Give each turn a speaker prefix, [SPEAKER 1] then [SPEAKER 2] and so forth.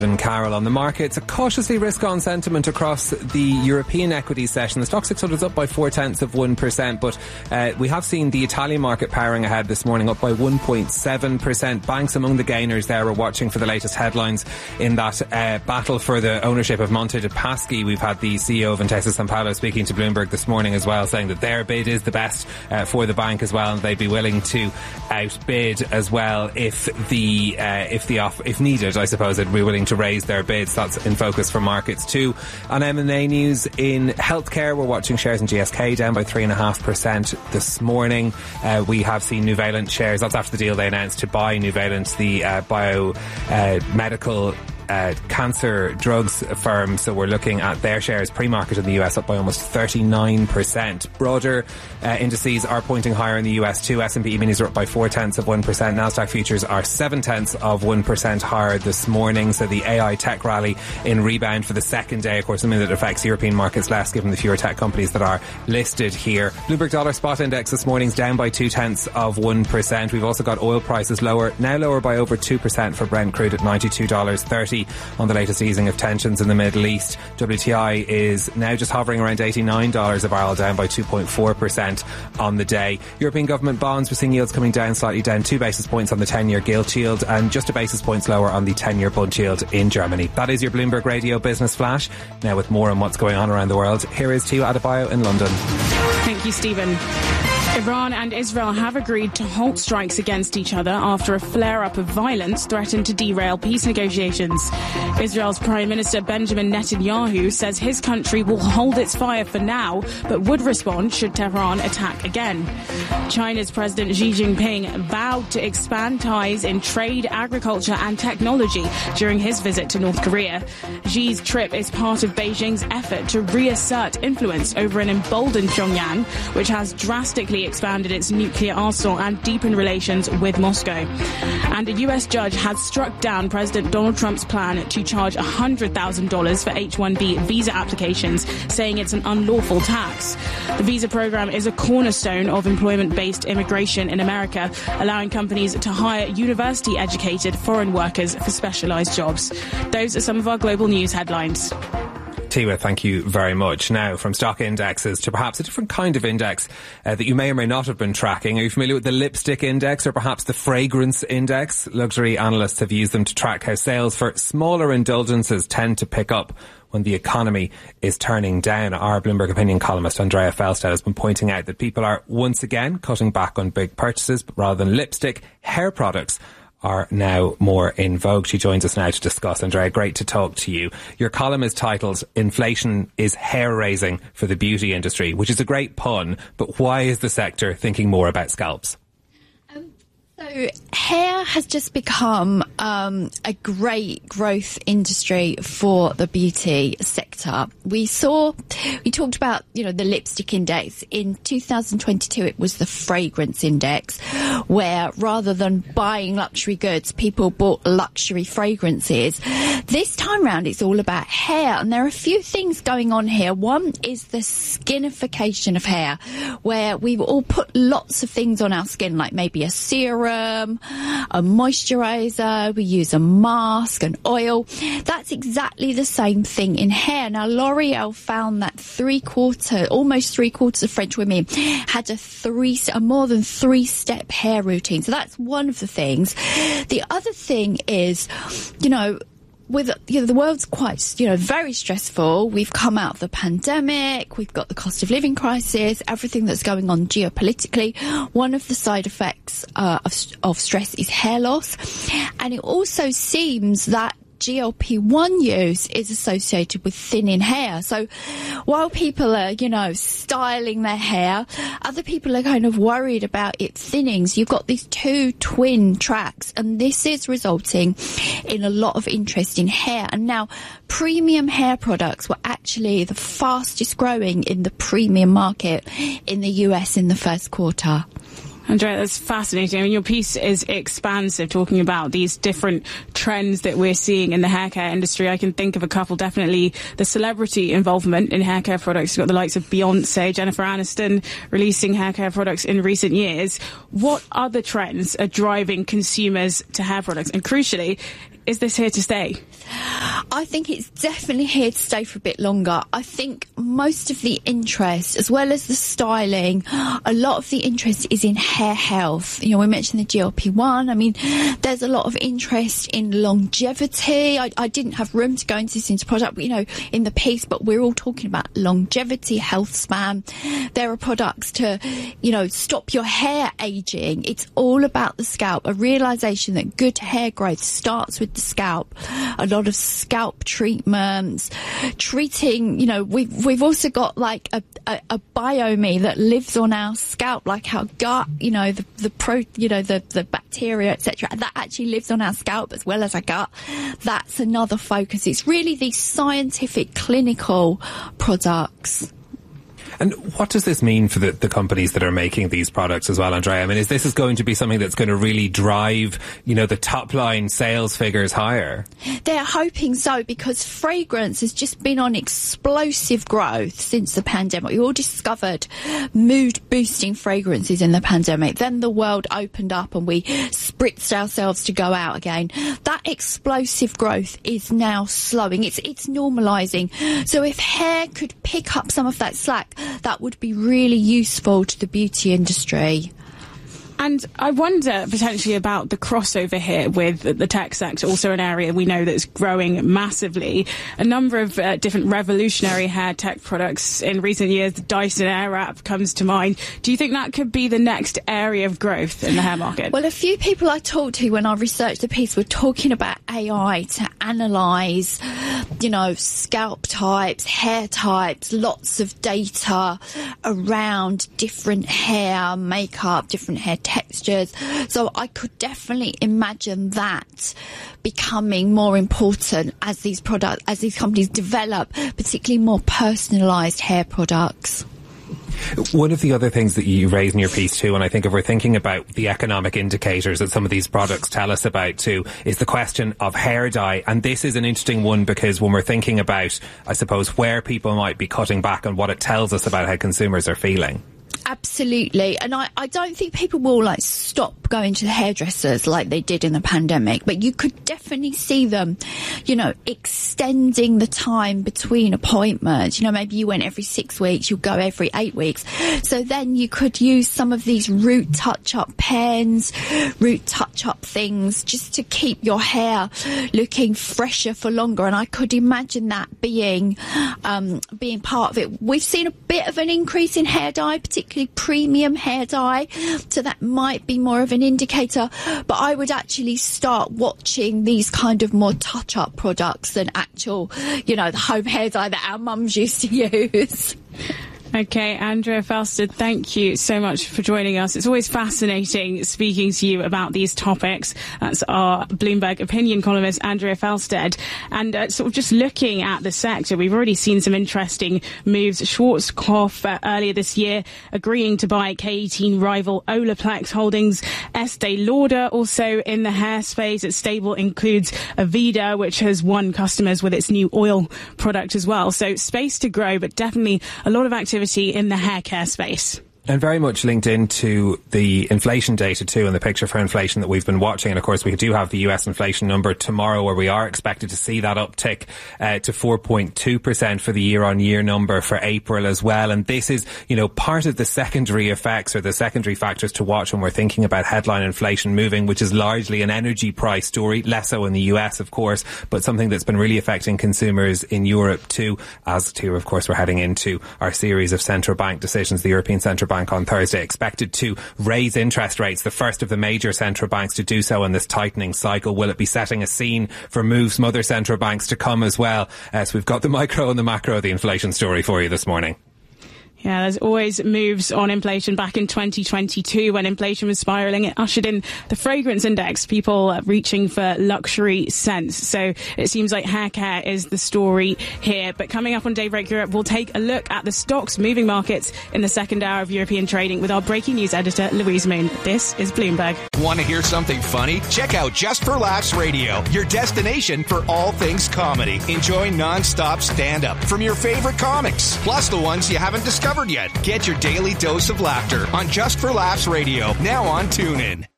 [SPEAKER 1] And Carol on the markets, a cautiously risk-on sentiment across the European equity session. The Stoxx 600 is up by 0.4%, but we have seen the Italian market powering ahead this morning, up by 1.7%. Banks among the gainers there. We're watching for the latest headlines in that battle for the ownership of Monte dei Paschi. We've had the CEO of Intesa Sanpaolo speaking to Bloomberg this morning as well, saying that their bid is the best for the bank as well, and they'd be willing to outbid as well if needed. I suppose they'd be willing to raise their bids. That's in focus for markets too. On M&A news in healthcare, we're watching shares in GSK down by 3.5% this morning. We have seen Nuvalent shares, that's after the deal they announced to buy Nuvalent, the biomedical cancer drugs firm. So we're looking at their shares pre-market in the US up by almost 39%. Broader indices are pointing higher in the US too. S&P minis are up by 0.4%. Nasdaq futures are 0.7% higher this morning. So the AI tech rally in rebound for the second day, of course, something that affects European markets less given the fewer tech companies that are listed here. Bloomberg Dollar Spot Index this morning's down by 0.2%. We've also got oil prices lower by over 2% for Brent crude at $92.30 on the latest easing of tensions in the Middle East. WTI is now just hovering around $89 a barrel, down by 2.4% on the day. European government bonds, we're seeing yields coming down slightly, down 2 basis points on the 10-year gilt yield and just a basis points lower on the 10-year Bund yield in Germany. That is your Bloomberg Radio Business Flash. Now with more on what's going on around the world, here is Tia Adebayo in London.
[SPEAKER 2] Thank you, Stephen. Iran and Israel have agreed to halt strikes against each other after a flare-up of violence threatened to derail peace negotiations. Israel's Prime Minister Benjamin Netanyahu says his country will hold its fire for now, but would respond should Tehran attack again. China's President Xi Jinping vowed to expand ties in trade, agriculture and technology during his visit to North Korea. Xi's trip is part of Beijing's effort to reassert influence over an emboldened Pyongyang, which has drastically expanded its nuclear arsenal and deepened relations with Moscow. And a US judge has struck down President Donald Trump's plan to charge $100,000 for H-1B visa applications, saying it's an unlawful tax. The visa program is a cornerstone of employment-based immigration in America, allowing companies to hire university-educated foreign workers for specialised jobs. Those are some of our global news headlines.
[SPEAKER 1] Tia, thank you very much. Now, from stock indexes to perhaps a different kind of index that you may or may not have been tracking. Are you familiar with the lipstick index or perhaps the fragrance index? Luxury analysts have used them to track how sales for smaller indulgences tend to pick up when the economy is turning down. Our Bloomberg Opinion columnist Andrea Felstead has been pointing out that people are once again cutting back on big purchases, but rather than lipstick, hair products are now more in vogue. She joins us now to discuss. Andrea, great to talk to you. Your column is titled "Inflation is Hair-Raising for the Beauty Industry," which is a great pun, but why is the sector thinking more about scalps?
[SPEAKER 3] So hair has just become a great growth industry for the beauty sector. We talked about, the lipstick index. In 2022, it was the fragrance index, where rather than buying luxury goods, people bought luxury fragrances. This time round, it's all about hair. And there are a few things going on here. One is the skinification of hair, where we've all put lots of things on our skin, like maybe a serum, a moisturizer, we use a mask, an oil. That's exactly the same thing in hair. Now, L'Oreal found that almost three quarters of French women had a more than 3-step hair routine. So that's one of the things. The other thing is, the world's quite, very stressful. We've come out of the pandemic. We've got the cost of living crisis, everything that's going on geopolitically. One of the side effects of stress is hair loss. And it also seems that GLP-1 use is associated with thinning hair. So while people are, styling their hair, other people are kind of worried about it thinning. So you've got these two twin tracks, and this is resulting in a lot of interest in hair. And now premium hair products were actually the fastest growing in the premium market in the US in the first quarter.
[SPEAKER 2] Andrea, that's fascinating. I mean, your piece is expansive, talking about these different trends that we're seeing in the hair care industry. I can think of a couple, definitely the celebrity involvement in hair care products. You've got the likes of Beyonce, Jennifer Aniston releasing hair care products in recent years. What other trends are driving consumers to hair products? And crucially, is this here to stay?
[SPEAKER 3] I think it's definitely here to stay for a bit longer. I think most of the interest, as well as the styling, a lot of the interest is in hair health. You know, we mentioned the GLP-1. I mean, there's a lot of interest in longevity. I didn't have room to go into this into product, you know, in the piece, but we're all talking about longevity, health span. There are products to, you know, stop your hair aging. It's all about the scalp. A realization that good hair growth starts with the scalp. A lot of scalp treatments, treating, you know, we've also got like a biome that lives on our scalp, like our gut, you know, the bacteria, etc. That actually lives on our scalp as well as our gut. That's another focus. It's really these scientific, clinical products.
[SPEAKER 1] And what does this mean for the companies that are making these products as well, Andrea? I mean, is this going to be something that's going to really drive, you know, the top line sales figures higher?
[SPEAKER 3] They're hoping so, because fragrance has just been on explosive growth since the pandemic. We all discovered mood-boosting fragrances in the pandemic. Then the world opened up and we spritzed ourselves to go out again. That explosive growth is now slowing. It's normalising. So if hair could pick up some of that slack, that would be really useful to the beauty industry.
[SPEAKER 2] And I wonder potentially about the crossover here with the tech sector, also an area we know that's growing massively. A number of different revolutionary hair tech products in recent years. The Dyson Airwrap comes to mind. Do you think that could be the next area of growth in the hair market?
[SPEAKER 3] Well, a few people I talked to when I researched the piece were talking about AI to analyse, you know, scalp types, hair types, lots of data around different hair makeup, different hair textures. So I could definitely imagine that becoming more important as these companies develop, particularly more personalised hair products.
[SPEAKER 1] One of the other things that you raise in your piece too, and I think if we're thinking about the economic indicators that some of these products tell us about too, is the question of hair dye. And this is an interesting one because when we're thinking about, I suppose, where people might be cutting back and what it tells us about how consumers are feeling.
[SPEAKER 3] Absolutely. And I don't think people will like stop going to the hairdressers like they did in the pandemic, but you could definitely see them, you know, extending the time between appointments. You know, maybe you went every 6 weeks, you'll go every 8 weeks. So then you could use some of these root touch-up pens, root touch-up things just to keep your hair looking fresher for longer. And I could imagine that being part of it. We've seen a bit of an increase in hair dye, particularly premium hair dye, so that might be more of an indicator, but I would actually start watching these kind of more touch-up products than actual, you know, the home hair dye that our mums used to use.
[SPEAKER 2] Okay, Andrea Felsted, thank you so much for joining us. It's always fascinating speaking to you about these topics. That's our Bloomberg opinion columnist, Andrea Felsted. And sort of just looking at the sector, we've already seen some interesting moves. Schwarzkopf earlier this year agreeing to buy K18 rival Olaplex Holdings. Estee Lauder also in the hair space. Its stable includes Aveda, which has won customers with its new oil product as well. So space to grow, but definitely a lot of activity in the hair care space.
[SPEAKER 1] And very much linked into the inflation data too, and the picture for inflation that we've been watching. And of course, we do have the US inflation number tomorrow, where we are expected to see that uptick to 4.2% for the year-on-year number for April as well. And this is, you know, part of the secondary effects or the secondary factors to watch when we're thinking about headline inflation moving, which is largely an energy price story, less so in the US, of course, but something that's been really affecting consumers in Europe too, as too, of course, we're heading into our series of central bank decisions. The European Central Bank on Thursday expected to raise interest rates, the first of the major central banks to do so in this tightening cycle. Will it be setting a scene for moves from other central banks to come as well? So we've got the micro and the macro of the inflation story for you this morning.
[SPEAKER 2] Yeah, there's always moves on inflation. Back in 2022, when inflation was spiralling, it ushered in the fragrance index, people reaching for luxury scents. So it seems like hair care is the story here. But coming up on Daybreak Europe, we'll take a look at the stocks moving markets in the second hour of European trading with our breaking news editor, Louise Moon. This is Bloomberg.
[SPEAKER 4] Want to hear something funny? Check out Just for Laughs Radio, your destination for all things comedy. Enjoy non-stop stand-up from your favorite comics, plus the ones you haven't discovered yet. Get your daily dose of laughter on Just for Laughs Radio, now on TuneIn.